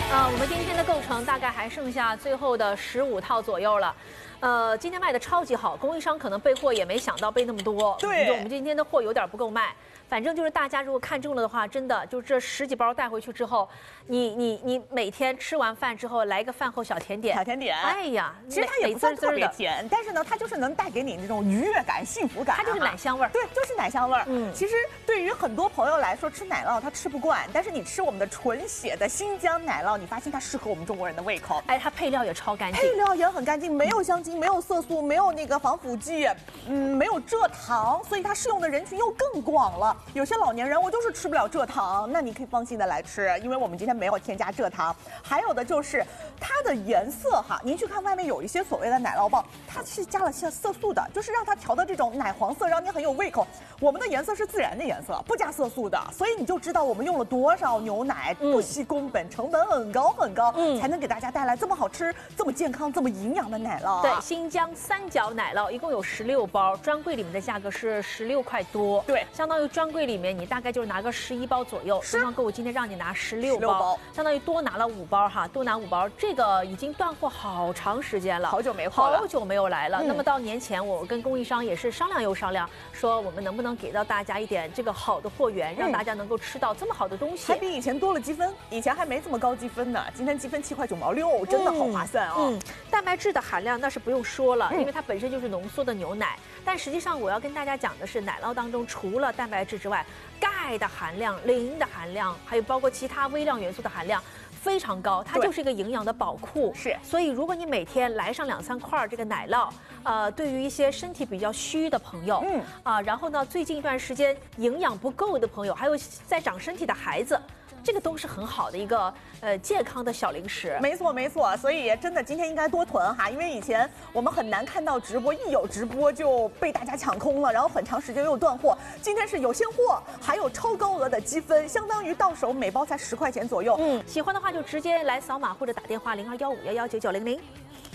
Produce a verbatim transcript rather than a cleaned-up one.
呃，我们今天的购成大概还剩下最后的十五套左右了。呃，今天卖的超级好，供应商可能备货也没想到备那么多。 对， 我们今天的货有点不够卖。反正就是大家如果看中了的话，真的就这十几包带回去之后，你你你每天吃完饭之后来一个饭后小甜点， 小甜点， 哎呀， 其实它也不算特别甜，但是呢，它就是能带给你那种愉悦感、幸福感。 它就是奶香味儿， 对，就是奶香味儿。 嗯， 其实对于很多朋友来说，吃奶酪他吃不惯，但是你吃我们的纯血的新疆奶酪，你发现它适合我们中国人的胃口。 哎，它配料也超干净， 配料也很干净，没有香精，没有色素，没有那个防腐剂，嗯，没有蔗糖，所以它适用的人群又更广了。有些老年人。我就是吃不了蔗糖，那你可以放心的来吃，因为我们今天没有添加蔗糖。还有的就是它的颜色哈，您去看外面有一些所谓的奶酪棒，它是加了些色素的，就是让它调的这种奶黄色，让你很有胃口。我们的颜色是自然的颜色，不加色素的，所以你就知道我们用了多少牛奶，不惜工本，成本很高很高，嗯，才能给大家带来这么好吃、这么健康、这么营养的奶酪。 对，新疆三角奶酪一共有十六包，专柜里面的价格是十六块多， 对， 相当于专柜里面你大概就是拿个十一包左右，东方购物今天让你拿十六包， 包相当于多拿了五包哈，多拿五包。这个已经断货好长时间了， 好久没货了， 好久没有来了。 嗯、 那么到年前，我跟供应商也是商量又商量，说我们能不能给到大家一点这个好的货源，让大家能够吃到这么好的东西， 还比以前多了积分，以前还没这么高积分呢。今天积分七块九毛六，真的好划算啊、哦！ 嗯，蛋白质的含量那是不用说了，因为它本身就是浓缩的牛奶。但实际上我要跟大家讲的是，奶酪当中除了蛋白质之外，钙的含量、磷的含量，还有包括其他微量元素的含量非常高，它就是一个营养的宝库。 是， 所以如果你每天来上两三块这个奶酪，呃，对于一些身体比较虚的朋友，嗯啊，然后呢，最近一段时间营养不够的朋友，还有在长身体的孩子。这个都是很好的一个呃健康的小零食， 没错没错，所以真的今天应该多囤哈，因为以前我们很难看到直播，一有直播就被大家抢空了，然后很长时间又断货。今天是有现货，还有超高额的积分，相当于到手每包才十块钱左右。 嗯，喜欢的话就直接来扫码或者打电话零二幺五幺幺九九零零。